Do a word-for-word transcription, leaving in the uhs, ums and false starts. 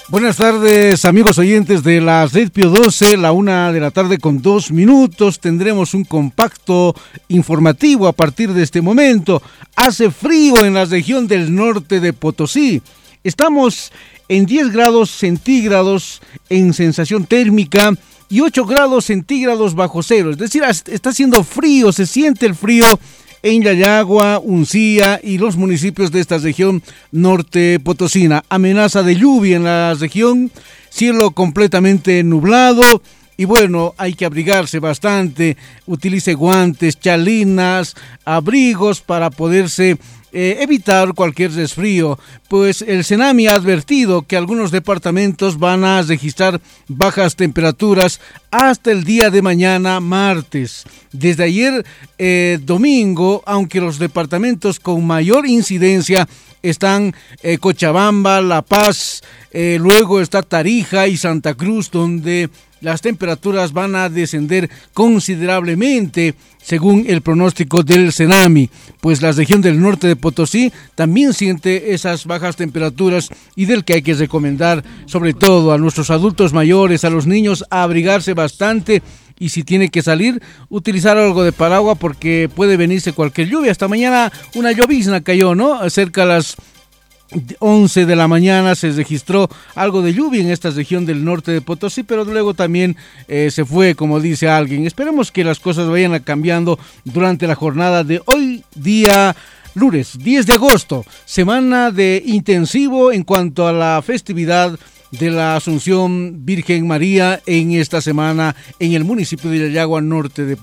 Buenas tardes, amigos oyentes de la Red Pío doce, la una de la tarde con dos minutos. Tendremos un compacto informativo a partir de este momento. Hace frío en la región del norte de Potosí. Estamos en diez grados centígrados en sensación térmica y ocho grados centígrados bajo cero. Es decir, está haciendo frío, se siente el frío en Yayagua, Uncía y los municipios de esta región norte potosina. Amenaza de lluvia en la región, cielo completamente nublado y bueno, hay que abrigarse bastante. Utilice guantes, chalinas, abrigos para poderse eh, evitar cualquier resfrío, pues el Senami ha advertido que algunos departamentos van a registrar bajas temperaturas hasta el día de mañana martes. Desde ayer eh, domingo, aunque los departamentos con mayor incidencia están eh, Cochabamba, La Paz, eh, luego está Tarija y Santa Cruz, donde las temperaturas van a descender considerablemente según el pronóstico del Senami, pues la región del norte de Potosí también siente esas bajas temperaturas y del que hay que recomendar sobre todo a nuestros adultos mayores, a los niños, a abrigarse bastante y si tiene que salir, utilizar algo de paraguas porque puede venirse cualquier lluvia. Hasta mañana una llovizna cayó, ¿no? Cerca a las once de la mañana se registró algo de lluvia en esta región del norte de Potosí, pero luego también eh, se fue, como dice alguien. Esperemos que las cosas vayan cambiando durante la jornada de hoy, día lunes diez de agosto, semana de intensivo en cuanto a la festividad de la Asunción Virgen María en esta semana en el municipio de Yayagua, norte de